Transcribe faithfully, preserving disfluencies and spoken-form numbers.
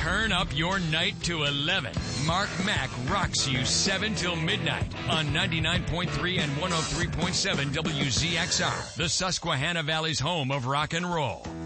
Turn up your night to eleven. Mark Mack rocks you seven till midnight on ninety-nine point three and one oh three point seven W Z X R, the Susquehanna Valley's home of rock and roll.